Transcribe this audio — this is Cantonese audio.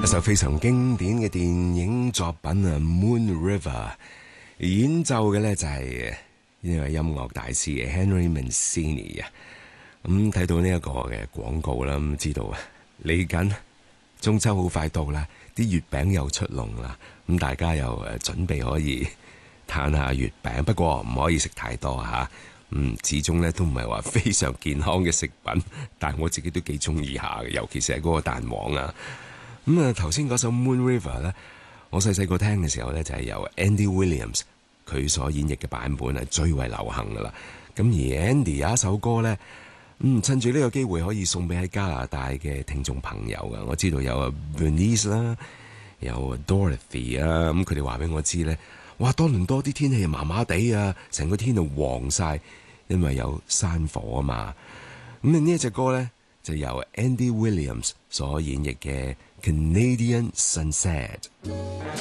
一首非常經典嘅電影作品啊，《Moon River》演奏嘅呢就係呢位音樂大師嘅 Henry Mancini 啊。咁睇到呢一個嘅廣告啦，咁知道啊嚟緊中秋好快到啦，啲月餅又出籠啦，咁大家又準備可以嘆下月餅，不過唔可以食太多吓。始終咧都唔係話非常健康嘅食品，但係我自己都幾中意下嘅，尤其是係嗰個蛋黃啊。頭先嗰首 Moon River 咧，我細細個聽嘅時候咧就係由 Andy Williams 佢所演繹嘅版本係最為流行噶啦。咁而 Andy 有一首歌咧，趁住呢個機會可以送俾喺加拿大嘅聽眾朋友噶。我知道有 Bernice 啦，有 Dorothy 啊，咁佢哋話俾我知咧，哇多倫多啲天氣麻麻地啊，成個天就黃晒，因為有山火啊嘛。咁呢一隻歌咧就由 Andy Williams 所演繹嘅Canadian Sunset。